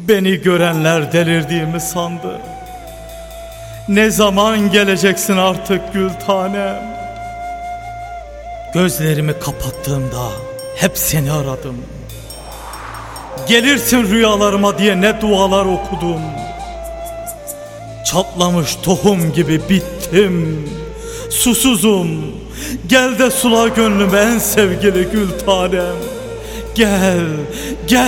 Beni görenler delirdiğimi sandı. Ne zaman geleceksin artık gül tanem? Gözlerimi kapattığımda hep seni aradım. Gelirsin rüyalarıma diye ne dualar okudum. Çatlamış tohum gibi bittim, susuzum. Gel de sula gönlüm en sevgili gül tanem. Gel, gel.